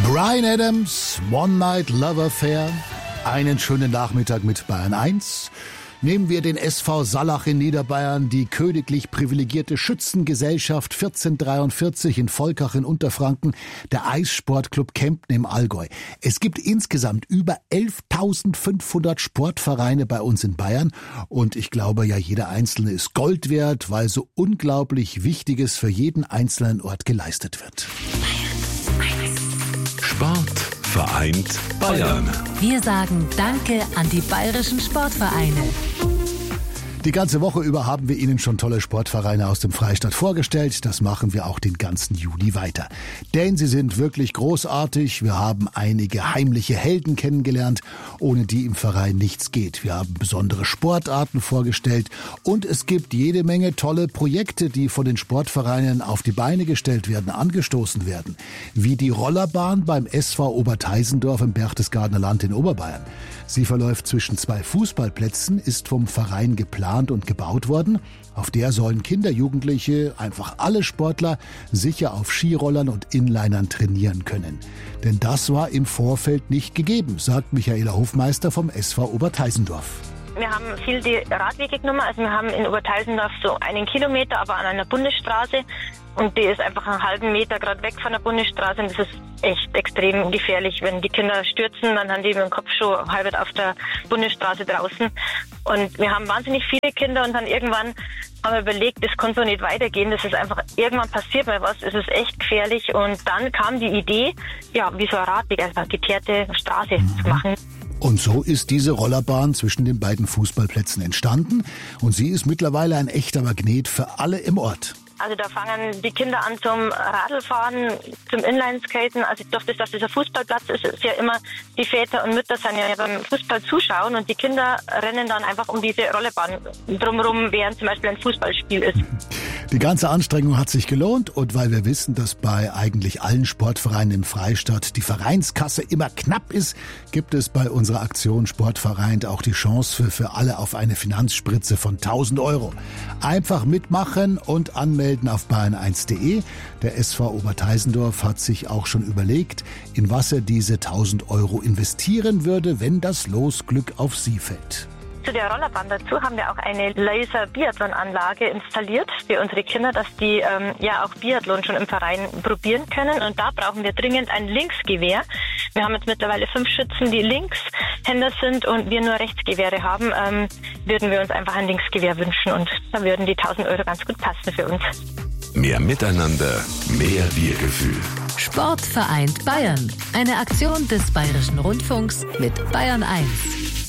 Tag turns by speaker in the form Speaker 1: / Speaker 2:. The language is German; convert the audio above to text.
Speaker 1: Bryan Adams, One Night Love Affair. Einen schönen Nachmittag mit Bayern 1. Nehmen wir den SV Sallach in Niederbayern, die königlich privilegierte Schützengesellschaft 1443 in Volkach in Unterfranken, der Eissportclub Kempten im Allgäu. Es gibt insgesamt über 11.500 Sportvereine bei uns in Bayern und ich glaube ja, jeder einzelne ist Gold wert, weil so unglaublich Wichtiges für jeden einzelnen Ort geleistet wird.
Speaker 2: Sport vereint Bayern.
Speaker 3: Wir sagen Danke an die bayerischen Sportvereine.
Speaker 1: Die ganze Woche über haben wir Ihnen schon tolle Sportvereine aus dem Freistaat vorgestellt. Das machen wir auch den ganzen Juli weiter. Denn sie sind wirklich großartig. Wir haben einige heimliche Helden kennengelernt, ohne die im Verein nichts geht. Wir haben besondere Sportarten vorgestellt und es gibt jede Menge tolle Projekte, die von den Sportvereinen auf die Beine gestellt werden, angestoßen werden. Wie die Rollerbahn beim SV Oberteisendorf im Berchtesgadener Land in Oberbayern. Sie verläuft zwischen zwei Fußballplätzen, ist vom Verein geplant und gebaut worden. Auf der sollen Kinder, Jugendliche, einfach alle Sportler sicher auf Skirollern und Inlinern trainieren können. Denn das war im Vorfeld nicht gegeben, sagt Michaela Hofmeister vom SV Oberteisendorf.
Speaker 4: Wir haben viel die Radwege genommen, also wir haben in Oberteisendorf so 1 Kilometer, aber an einer Bundesstraße. Und die ist einfach einen halben Meter gerade weg von der Bundesstraße und das ist echt extrem gefährlich. Wenn die Kinder stürzen, dann haben die mit dem Kopf schon halb auf der Bundesstraße draußen. Und wir haben wahnsinnig viele Kinder und dann irgendwann haben wir überlegt, das kann so nicht weitergehen. Das ist einfach, irgendwann passiert mal was, es ist echt gefährlich. Und dann kam die Idee, ja, wie so ein Radweg, also eine geteerte Straße zu machen.
Speaker 1: Und so ist diese Rollerbahn zwischen den beiden Fußballplätzen entstanden. Und sie ist mittlerweile ein echter Magnet für alle im Ort.
Speaker 4: Also da fangen die Kinder an zum Radlfahren, zum Inlineskaten. Also durch das, dass das ein Fußballplatz ist, ist ja immer, die Väter und Mütter sind ja beim Fußball zuschauen und die Kinder rennen dann einfach um diese Rollebahn drumherum, während zum Beispiel ein Fußballspiel ist.
Speaker 1: Die ganze Anstrengung hat sich gelohnt und weil wir wissen, dass bei eigentlich allen Sportvereinen im Freistaat die Vereinskasse immer knapp ist, gibt es bei unserer Aktion Sportverein auch die Chance für alle auf eine Finanzspritze von 1.000 €. Einfach mitmachen und anmelden auf bayern1.de. Der SV Oberteisendorf hat sich auch schon überlegt, in was er diese 1.000 € investieren würde, wenn das Losglück auf sie fällt.
Speaker 4: Zu der Rollerbahn dazu haben wir auch eine Laser-Biathlon-Anlage installiert für unsere Kinder, dass die auch Biathlon schon im Verein probieren können. Und da brauchen wir dringend ein Linksgewehr. Wir haben jetzt mittlerweile 5 Schützen, die Linkshänder sind und wir nur Rechtsgewehre haben. Würden wir uns einfach ein Linksgewehr wünschen und dann würden die 1.000 € ganz gut passen für uns.
Speaker 2: Mehr Miteinander, mehr Wir-Gefühl.
Speaker 3: Sport vereint Bayern. Eine Aktion des Bayerischen Rundfunks mit Bayern 1.